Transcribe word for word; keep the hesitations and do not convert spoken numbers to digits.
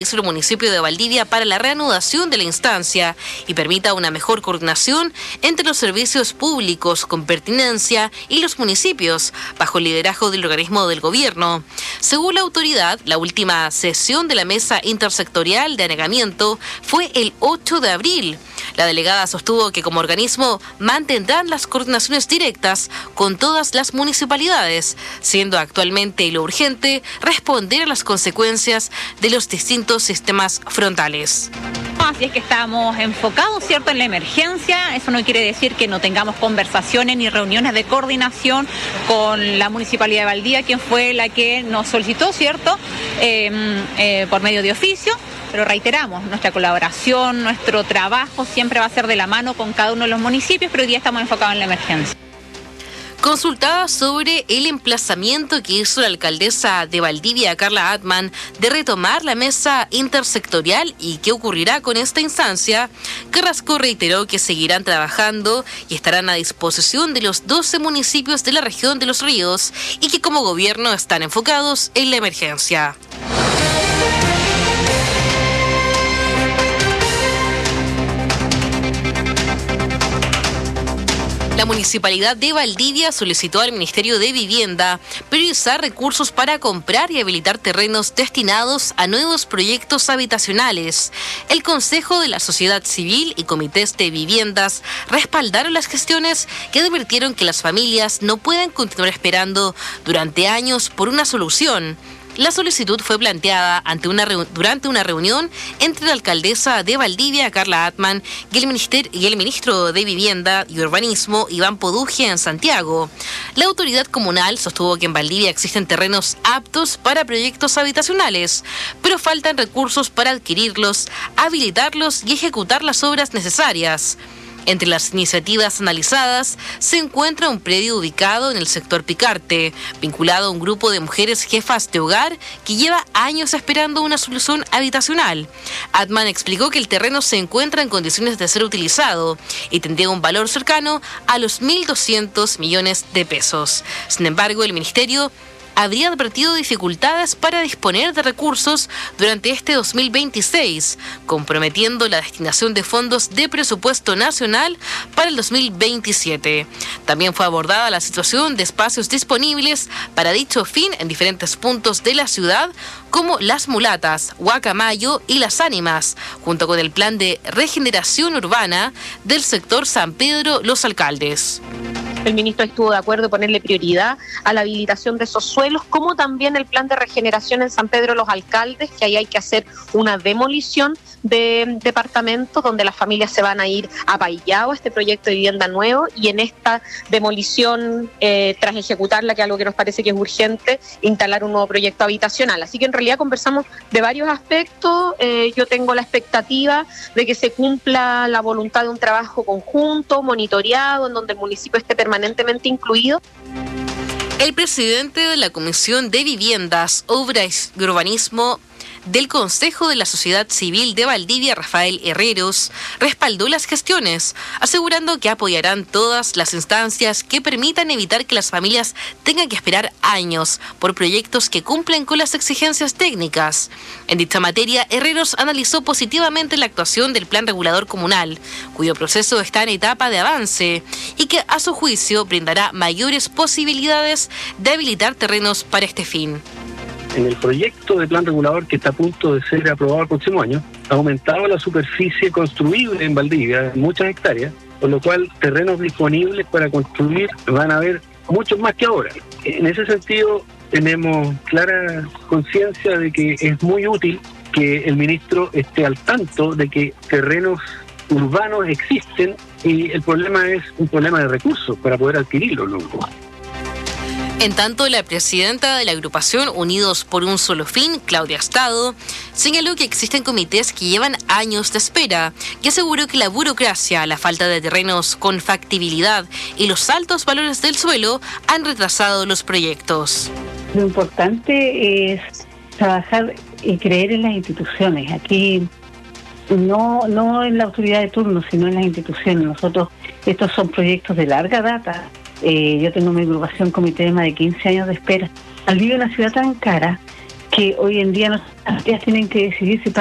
ofrece el municipio de Valdivia para la reanudación de la instancia y permita una mejor coordinación entre los servicios públicos con pertinencia y los municipios, bajo el liderazgo del organismo del gobierno. Según la autoridad, la última sesión de la mesa intersectorial de anegamiento fue el ocho de abril. La delegada sostuvo que como organismo mantendrán las coordinaciones directas con todas las municipalidades, siendo actualmente lo urgente responder a las consecuencias de los distintos sistemas frontales. Así es que estamos enfocados, ¿cierto?, en la emergencia. Eso no quiere decir que no tengamos conversaciones ni reuniones de coordinación con la Municipalidad de Valdivia, quien fue la que nos solicitó, ¿cierto?, eh, eh, por medio de oficio. Pero reiteramos, nuestra colaboración, nuestro trabajo siempre va a ser de la mano con cada uno de los municipios, pero hoy día estamos enfocados en la emergencia. Consultada sobre el emplazamiento que hizo la alcaldesa de Valdivia, Carla Atman, de retomar la mesa intersectorial y qué ocurrirá con esta instancia, Carrasco reiteró que seguirán trabajando y estarán a disposición de los doce municipios de la región de Los Ríos y que como gobierno están enfocados en la emergencia. La Municipalidad de Valdivia solicitó al Ministerio de Vivienda priorizar recursos para comprar y habilitar terrenos destinados a nuevos proyectos habitacionales. El Consejo de la Sociedad Civil y comités de viviendas respaldaron las gestiones que advirtieron que las familias no pueden continuar esperando durante años por una solución. La solicitud fue planteada ante una reu- durante una reunión entre la alcaldesa de Valdivia, Carla Atman, y el, minister- y el ministro de Vivienda y Urbanismo, Iván Poduje, en Santiago. La autoridad comunal sostuvo que en Valdivia existen terrenos aptos para proyectos habitacionales, pero faltan recursos para adquirirlos, habilitarlos y ejecutar las obras necesarias. Entre las iniciativas analizadas se encuentra un predio ubicado en el sector Picarte, vinculado a un grupo de mujeres jefas de hogar que lleva años esperando una solución habitacional. Atman explicó que el terreno se encuentra en condiciones de ser utilizado y tendría un valor cercano a los mil doscientos millones de pesos. Sin embargo, el ministerio habría advertido dificultades para disponer de recursos durante este dos mil veintiséis, comprometiendo la destinación de fondos de presupuesto nacional para el dos mil veintisiete. También fue abordada la situación de espacios disponibles para dicho fin en diferentes puntos de la ciudad, como Las Mulatas, Guacamayo y Las Ánimas, junto con el plan de regeneración urbana del sector San Pedro Los Alcaldes. El ministro estuvo de acuerdo en ponerle prioridad a la habilitación de esos suelos, como también el plan de regeneración en San Pedro Los Alcaldes, que ahí hay que hacer una demolición de departamentos donde las familias se van a ir a Payao, este proyecto de vivienda nuevo, y en esta demolición, eh, tras ejecutarla, que es algo que nos parece que es urgente, instalar un nuevo proyecto habitacional. Así que en realidad conversamos de varios aspectos. Eh, yo tengo la expectativa de que se cumpla la voluntad de un trabajo conjunto, monitoreado, en donde el municipio esté permanentemente incluido. El presidente de la Comisión de Viviendas, Obras y Urbanismo del Consejo de la Sociedad Civil de Valdivia, Rafael Herreros, respaldó las gestiones, asegurando que apoyarán todas las instancias que permitan evitar que las familias tengan que esperar años por proyectos que cumplen con las exigencias técnicas. En dicha materia, Herreros analizó positivamente la actuación del Plan Regulador Comunal, cuyo proceso está en etapa de avance y que, a su juicio, brindará mayores posibilidades de habilitar terrenos para este fin. En el proyecto de plan regulador que está a punto de ser aprobado el próximo año, ha aumentado la superficie construible en Valdivia en muchas hectáreas, por lo cual terrenos disponibles para construir van a haber muchos más que ahora. En ese sentido, tenemos clara conciencia de que es muy útil que el ministro esté al tanto de que terrenos urbanos existen y el problema es un problema de recursos para poder adquirirlos luego. En tanto, la presidenta de la agrupación Unidos por un Solo Fin, Claudia Estado, señaló que existen comités que llevan años de espera y aseguró que la burocracia, la falta de terrenos con factibilidad y los altos valores del suelo han retrasado los proyectos. Lo importante es trabajar y creer en las instituciones. Aquí no, no en la autoridad de turno, sino en las instituciones. Nosotros, estos son proyectos de larga data. Eh, yo tengo mi agrupación comité de más de quince años de espera. Valdivia es una ciudad tan cara que hoy en día las familias tienen que decidir si